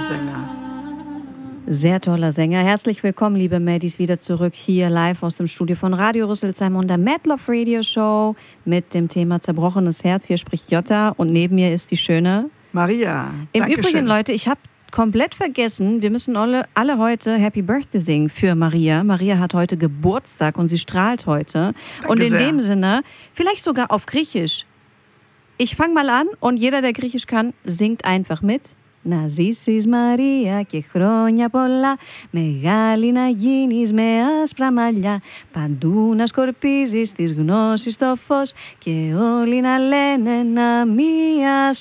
Sänger. Sehr toller Sänger. Herzlich willkommen, liebe Maddies, wieder zurück hier live aus dem Studio von Radio Rüsselsheim und der Mad Love Radio Show mit dem Thema zerbrochenes Herz. Hier spricht Jota und neben mir ist die schöne Maria. Im Übrigen, Leute, ich habe komplett vergessen, wir müssen alle heute Happy Birthday singen für Maria. Maria hat heute Geburtstag und sie strahlt heute. Danke und in sehr. dem Sinne, vielleicht sogar auf Griechisch. Ich fange mal an und jeder, der Griechisch kann, singt einfach mit. Να ζήσεις Μαρία και χρόνια πολλά, μεγάλη να γίνεις με άσπρα μαλλιά, παντού να σκορπίζεις της γνώσης το φως και όλοι να λένε να μία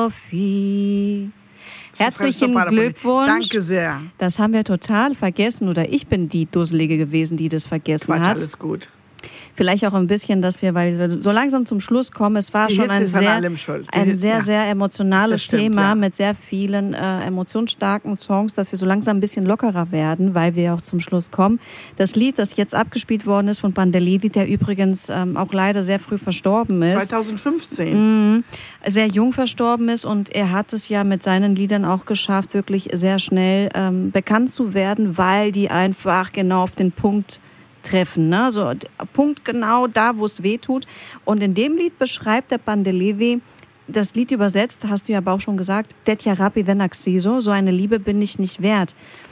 σοφή. Herzlichen Glückwunsch. Danke sehr. Das haben wir total vergessen oder ich bin die Dusselige gewesen, die das vergessen Quatsch, hat. alles gut. Vielleicht auch ein bisschen, dass wir, weil wir so langsam zum Schluss kommen, es war schon ein sehr emotionales Thema mit sehr vielen emotionsstarken Songs, dass wir so langsam ein bisschen lockerer werden, weil wir auch zum Schluss kommen. Das Lied, das jetzt abgespielt worden ist von Bandelidi, der übrigens auch leider sehr früh verstorben ist. 2015. Sehr jung verstorben ist und er hat es ja mit seinen Liedern auch geschafft, wirklich sehr schnell bekannt zu werden, weil die einfach genau auf den Punkt treffen, ne? So Punkt genau da, wo es weh tut. Und in dem Lied beschreibt der Pandelevi, das Lied übersetzt, hast du ja aber auch schon gesagt, Tetya rapi δεν αξίζω, so eine Liebe bin ich nicht wert.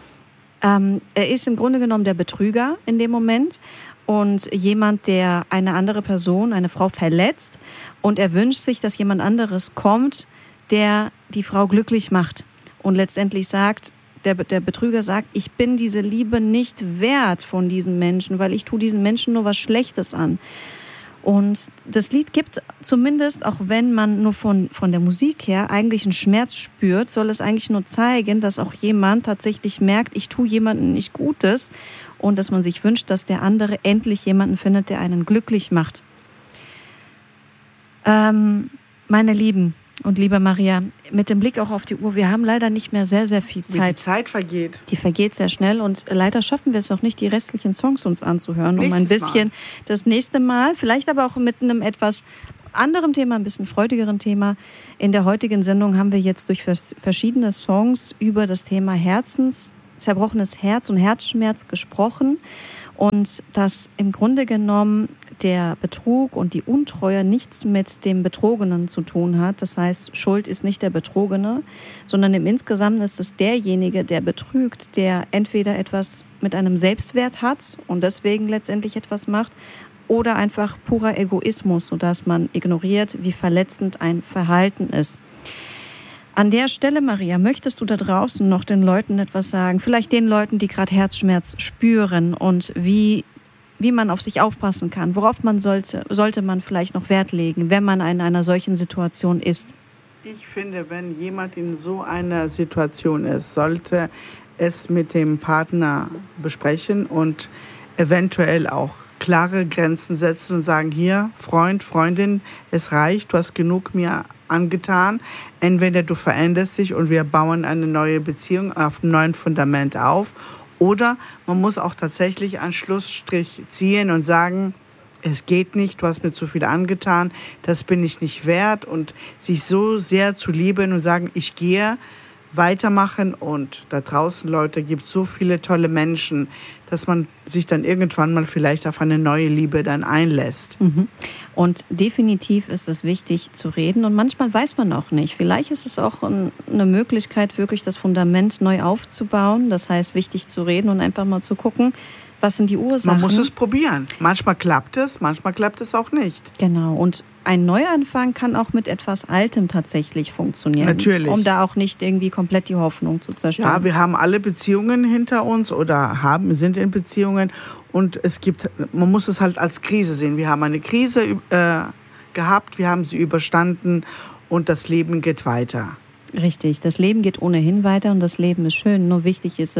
Er ist im Grunde genommen der Betrüger in dem Moment und jemand, der eine andere Person, eine Frau verletzt und er wünscht sich, dass jemand anderes kommt, der die Frau glücklich macht und letztendlich sagt, der Betrüger sagt, ich bin diese Liebe nicht wert von diesen Menschen, weil ich tue diesen Menschen nur was Schlechtes an. Und das Lied gibt zumindest, auch wenn man nur von der Musik her eigentlich einen Schmerz spürt, soll es eigentlich nur zeigen, dass auch jemand tatsächlich merkt, ich tue jemandem nicht Gutes und dass man sich wünscht, dass der andere endlich jemanden findet, der einen glücklich macht. Meine Lieben, und liebe Maria, mit dem Blick auch auf die Uhr, wir haben leider nicht mehr sehr, sehr viel Zeit. Wie die Zeit vergeht. Die vergeht sehr schnell und leider schaffen wir es auch nicht, die restlichen Songs uns anzuhören. Um ein bisschen das nächste Mal, vielleicht aber auch mit einem etwas anderen Thema, ein bisschen freudigeren Thema. In der heutigen Sendung haben wir jetzt durch verschiedene Songs über das Thema zerbrochenes Herz und Herzschmerz gesprochen. Und dass im Grunde genommen der Betrug und die Untreue nichts mit dem Betrogenen zu tun hat. Das heißt, Schuld ist nicht der Betrogene, sondern im Insgesamt ist es derjenige, der betrügt, der entweder etwas mit einem Selbstwert hat und deswegen letztendlich etwas macht oder einfach purer Egoismus, sodass man ignoriert, wie verletzend ein Verhalten ist. An der Stelle, Maria, möchtest du da draußen noch den Leuten etwas sagen? Vielleicht den Leuten, die gerade Herzschmerz spüren und wie man auf sich aufpassen kann. Worauf sollte man vielleicht noch Wert legen, wenn man in einer solchen Situation ist? Ich finde, wenn jemand in so einer Situation ist, sollte es mit dem Partner besprechen und eventuell auch klare Grenzen setzen und sagen, hier, Freund, Freundin, es reicht, du hast genug mir angetan. Entweder du veränderst dich und wir bauen eine neue Beziehung auf einem neuen Fundament auf oder man muss auch tatsächlich einen Schlussstrich ziehen und sagen, es geht nicht, du hast mir zu viel angetan, das bin ich nicht wert und sich so sehr zu lieben und sagen, ich gehe, weitermachen und da draußen, Leute, gibt es so viele tolle Menschen, dass man sich dann irgendwann mal vielleicht auf eine neue Liebe dann einlässt. Und definitiv ist es wichtig zu reden und manchmal weiß man auch nicht. Vielleicht ist es auch eine Möglichkeit, wirklich das Fundament neu aufzubauen. Das heißt, wichtig zu reden und einfach mal zu gucken, was sind die Ursachen. Man muss es probieren. Manchmal klappt es auch nicht. Genau. Und ein Neuanfang kann auch mit etwas Altem tatsächlich funktionieren. Natürlich. Um da auch nicht irgendwie komplett die Hoffnung zu zerstören. Ja, wir haben alle Beziehungen hinter uns oder sind in Beziehungen und man muss es halt als Krise sehen. Wir haben eine Krise gehabt, wir haben sie überstanden und das Leben geht weiter. Richtig, das Leben geht ohnehin weiter und das Leben ist schön. Nur wichtig ist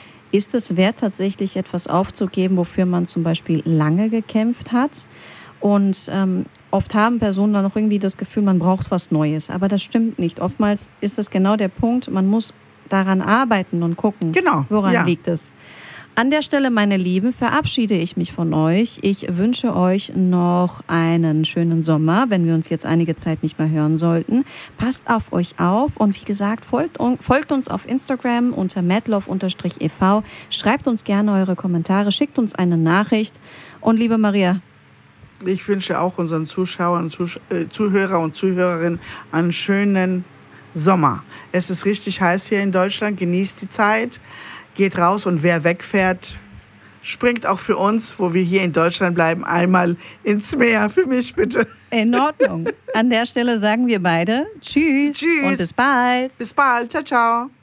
es wert, tatsächlich etwas aufzugeben, wofür man zum Beispiel lange gekämpft hat. Und oft haben Personen dann auch irgendwie das Gefühl, man braucht was Neues. Aber das stimmt nicht. Oftmals ist das genau der Punkt, man muss daran arbeiten und gucken, woran liegt es. An der Stelle, meine Lieben, verabschiede ich mich von euch. Ich wünsche euch noch einen schönen Sommer, wenn wir uns jetzt einige Zeit nicht mehr hören sollten. Passt auf euch auf und wie gesagt, folgt uns auf Instagram unter madlove_ev. Schreibt uns gerne eure Kommentare, schickt uns eine Nachricht. Und liebe Maria, ich wünsche auch unseren Zuschauern und Zuhörer und Zuhörerinnen einen schönen Sommer. Es ist richtig heiß hier in Deutschland. Genießt die Zeit. Geht raus und wer wegfährt, springt auch für uns, wo wir hier in Deutschland bleiben, einmal ins Meer. Für mich bitte. In Ordnung. An der Stelle sagen wir beide Tschüss. Tschüss. Und bis bald. Bis bald. Ciao, ciao.